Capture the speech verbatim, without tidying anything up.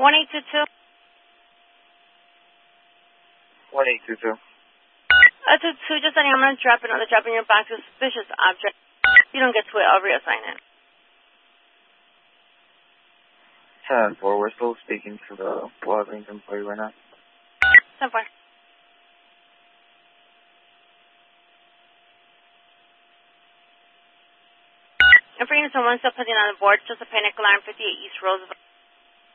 one eight two two. one eight two two. Uh, two two, just saying I'm going to drop another drop in your box. Suspicious object. If you don't get to it, I'll reassign it. ten four, we're still speaking to the Walgreens employee right now. ten four. And for you, someone still putting on the board, just a panic alarm, fifty-eight East Roosevelt.